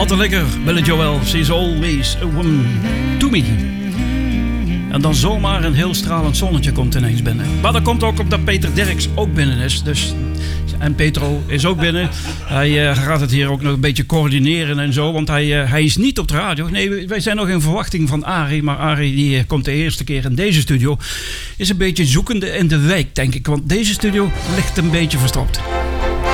Altijd lekker, Billy Joel. She's always a woman to me. En dan zomaar een heel stralend zonnetje komt ineens binnen. Maar dat komt ook omdat Peter Derks ook binnen is. Dus, en Petro is ook binnen. Hij gaat het hier ook nog een beetje coördineren en zo. Want hij is niet op de radio. Nee, wij zijn nog in verwachting van Arie. Maar Arie die komt de eerste keer in deze studio. Is een beetje zoekende in de wijk, denk ik. Want deze studio ligt een beetje verstopt.